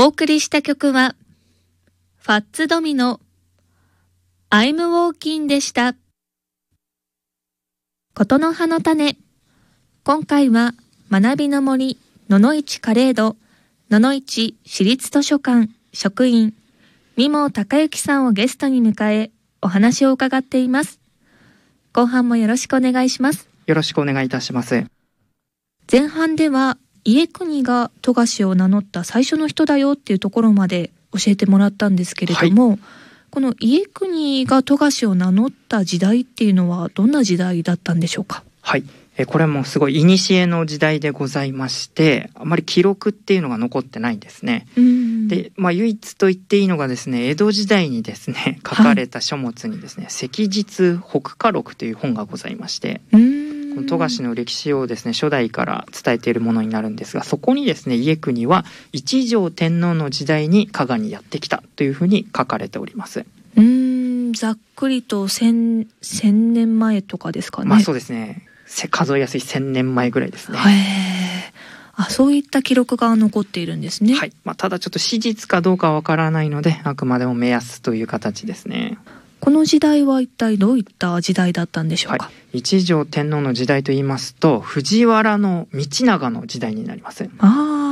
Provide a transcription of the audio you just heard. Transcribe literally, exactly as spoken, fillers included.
お送りした曲はファッツドミノ I'm Walking でした。ことの葉の種、今回は学びの森野々市カレード野々市市立図書館職員三毛隆之さんをゲストに迎えお話を伺っています。後半もよろしくお願いします。 よろしくお願いいたします。 前半では家国が富樫を名乗った最初の人だよっていうところまで教えてもらったんですけれども、はい、この家国が富樫を名乗った時代っていうのはどんな時代だったんでしょうか。 はい、えこれもすごい古の時代でございまして、あまり記録っていうのが残ってないんですね。うんで、まあ、唯一と言っていいのがですね、江戸時代にですね書かれた書物にですね、はい、赤日北華録という本がございまして、うんこの富樫の歴史をですね初代から伝えているものになるんですが、そこにですね家国は一条天皇の時代に加賀にやってきたというふうに書かれております。 うーんざっくりと千年前とかですかね。 まあそうですね、数えやすい千年前ぐらいですね。 へー、あ、そういった記録が残っているんですね。 はい、まあ、ただちょっと史実かどうかわからないのであくまでも目安という形ですね。 この時代は一体どういった時代だったんでしょうか。 はい、一条天皇の時代と言いますと藤原道長の時代になります。 あ